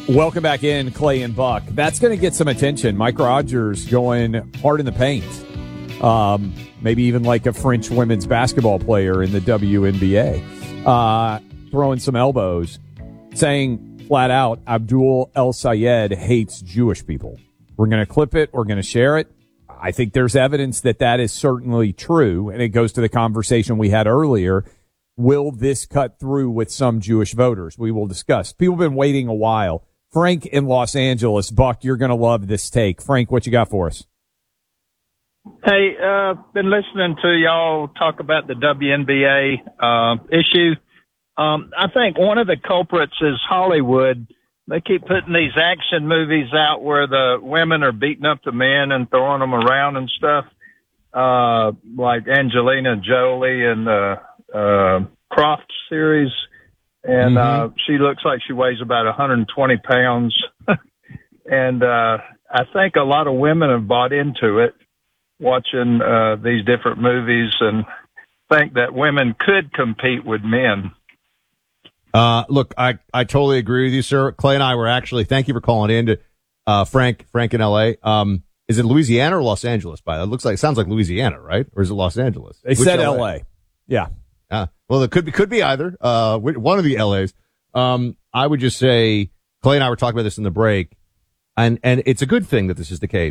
Welcome back in, Clay and Buck. That's going to get some attention. Mike Rogers going hard in the paint. Maybe even like a French women's basketball player in the WNBA. Throwing some elbows, saying flat out, Abdul El Sayed hates Jewish people. We're going to clip it. We're going to share it. I think there's evidence that that is certainly true, and it goes to the conversation we had earlier. Will this cut through with some Jewish voters? We will discuss. People have been waiting a while. Frank in Los Angeles. Buck, you're going to love this take. Frank, what you got for us? Hey, been listening to y'all talk about the WNBA issue. I think one of the culprits is Hollywood. They keep putting these action movies out where the women are beating up the men and throwing them around and stuff, like Angelina Jolie and the Croft series. And she looks like she weighs about 120 pounds. And I think a lot of women have bought into it, watching these different movies, and think that women could compete with men. Look, I totally agree with you, sir. Clay and I were actually, thank you for calling in to Frank in L.A. Is it Louisiana or Los Angeles? It sounds like Louisiana, right? Or is it Los Angeles? They said L.A. Yeah. Well, it could be either. One of the LAs. I would just say, Clay and I were talking about this in the break, and it's a good thing that this is the case.